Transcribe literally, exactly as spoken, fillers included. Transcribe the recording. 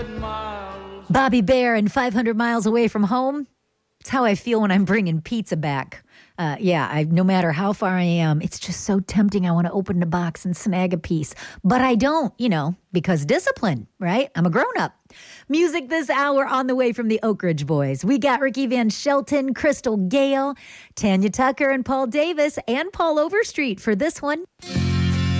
Bobby Bear and five hundred miles away from home. It's how I feel when I'm bringing pizza back. Uh, yeah, I, no matter how far I am, it's just so tempting. I want to open the box and snag a piece. But I don't, you know, because discipline, right? I'm a grown-up. Music this hour on the way from the Oak Ridge Boys. We got Ricky Van Shelton, Crystal Gale, Tanya Tucker, and Paul Davis, and Paul Overstreet for this one.